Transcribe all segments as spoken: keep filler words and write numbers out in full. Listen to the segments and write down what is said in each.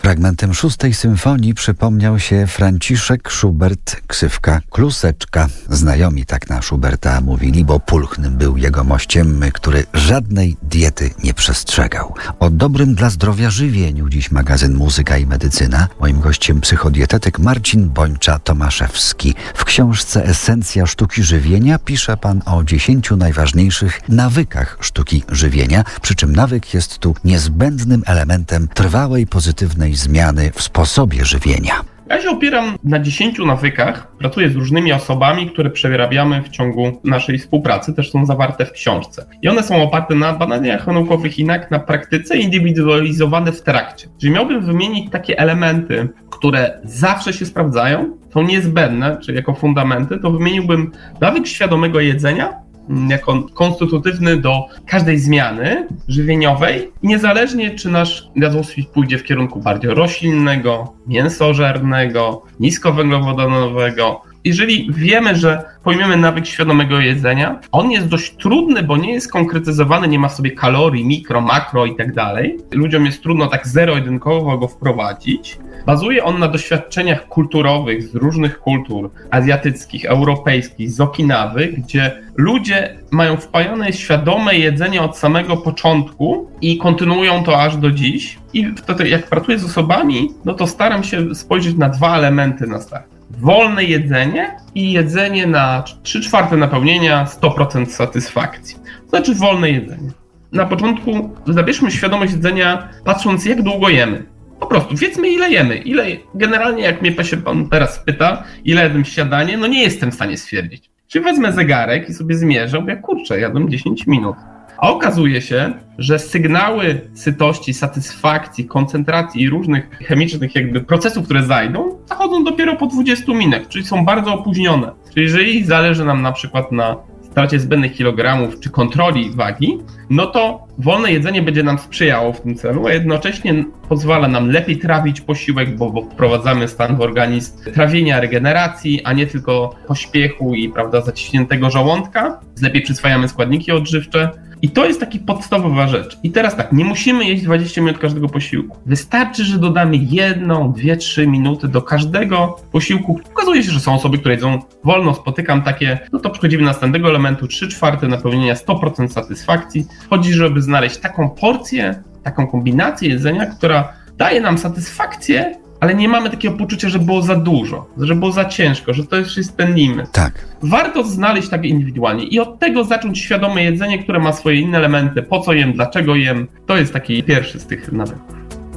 Fragmentem szóstej symfonii przypomniał się Franciszek Schubert, ksywka Kluseczka. Znajomi tak na Schuberta mówili, bo pulchnym był jegomościem, który żadnej diety nie przestrzegał. O dobrym dla zdrowia żywieniu dziś magazyn Muzyka i Medycyna. Moim gościem psychodietetyk Marcin Bończa-Tomaszewski. W książce Esencja sztuki żywienia pisze pan o dziesięciu najważniejszych nawykach sztuki żywienia, przy czym nawyk jest tu niezbędnym elementem trwałej, pozytywnej zmiany w sposobie żywienia. Ja się opieram na dziesięciu nawykach, pracuję z różnymi osobami, które przerabiamy w ciągu naszej współpracy, też są zawarte w książce. I one są oparte na badaniach naukowych i na praktyce indywidualizowane w trakcie. Jeżeli miałbym wymienić takie elementy, które zawsze się sprawdzają, są niezbędne, czyli jako fundamenty, to wymieniłbym nawyk świadomego jedzenia, jako konstytutywny do każdej zmiany żywieniowej, niezależnie czy nasz jadłospis pójdzie w kierunku bardziej roślinnego, mięsożernego, niskowęglowodanowego. Jeżeli wiemy, że pojmiemy nawyk świadomego jedzenia, on jest dość trudny, bo nie jest konkretyzowany, nie ma w sobie kalorii, mikro, makro i tak dalej. Ludziom jest trudno tak zero-jedynkowo go wprowadzić. Bazuje on na doświadczeniach kulturowych z różnych kultur azjatyckich, europejskich, z Okinawy, gdzie ludzie mają wpajane świadome jedzenie od samego początku i kontynuują to aż do dziś. I wtedy jak pracuję z osobami, no to staram się spojrzeć na dwa elementy na start. Wolne jedzenie i jedzenie na trzy czwarte napełnienia, sto procent satysfakcji. To znaczy wolne jedzenie. Na początku zabierzmy świadomość jedzenia, patrząc jak długo jemy. Po prostu wiedzmy ile jemy. Ile, generalnie jak mnie się pan teraz pyta, ile jadłem śniadanie, no nie jestem w stanie stwierdzić. Czyli wezmę zegarek i sobie zmierzę, mówię, kurczę, jadłem dziesięć minut. A okazuje się, że sygnały sytości, satysfakcji, koncentracji i różnych chemicznych jakby procesów, które zajdą, zachodzą dopiero po dwudziestu minutach, czyli są bardzo opóźnione. Czyli jeżeli zależy nam na przykład na stracie zbędnych kilogramów czy kontroli wagi, no to wolne jedzenie będzie nam sprzyjało w tym celu, a jednocześnie pozwala nam lepiej trawić posiłek, bo, bo wprowadzamy stan w organizm trawienia, regeneracji, a nie tylko pośpiechu i prawda, zaciśniętego żołądka. Lepiej przyswajamy składniki odżywcze. I to jest taka podstawowa rzecz. I teraz tak, nie musimy jeść dwadzieścia minut każdego posiłku. Wystarczy, że dodamy jedną, dwie, trzy minuty do każdego posiłku. Okazuje się, że są osoby, które jedzą wolno, spotykam takie, no to przechodzimy do następnego elementu, trzy czwarte napełnienia, sto procent satysfakcji. Chodzi, żeby znaleźć taką porcję, taką kombinację jedzenia, która daje nam satysfakcję, ale nie mamy takiego poczucia, że było za dużo, że było za ciężko, że to już jest ten limit. Tak. Warto znaleźć tak indywidualnie i od tego zacząć świadome jedzenie, które ma swoje inne elementy. Po co jem, dlaczego jem. To jest taki pierwszy z tych nawyków.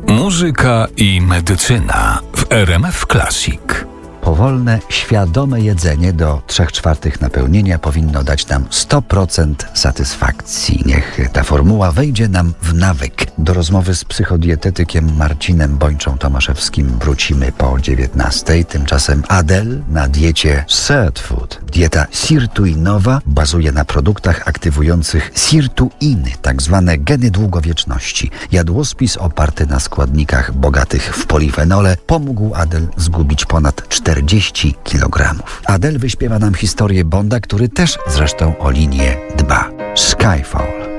Muzyka i medycyna w R M F Classic. Powolne, świadome jedzenie do trzech czwartych napełnienia powinno dać nam sto procent satysfakcji. Niech ta formuła wejdzie nam w nawyk. Do rozmowy z psychodietetykiem Marcinem Bończą-Tomaszewskim wrócimy po dziewiętnastej. Tymczasem Adele na diecie Third Food. Dieta sirtuinowa bazuje na produktach aktywujących sirtuiny, tak zwane geny długowieczności. Jadłospis oparty na składnikach bogatych w polifenole pomógł Adele zgubić ponad czterdzieści kilogramów. Adele wyśpiewa nam historię Bonda, który też zresztą o linię dba. Skyfall.